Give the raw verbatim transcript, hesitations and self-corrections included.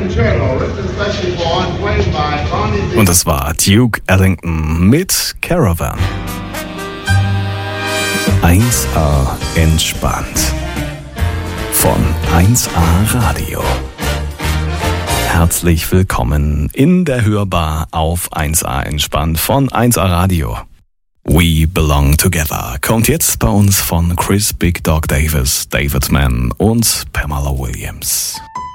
Und das war Duke Ellington mit Caravan. eins A entspannt. Von eins A Radio. Herzlich willkommen in der Hörbar auf eins A entspannt von eins A Radio. We Belong Together kommt jetzt bei uns von Chris Big Dog Davis, David Mann und Pamela Williams.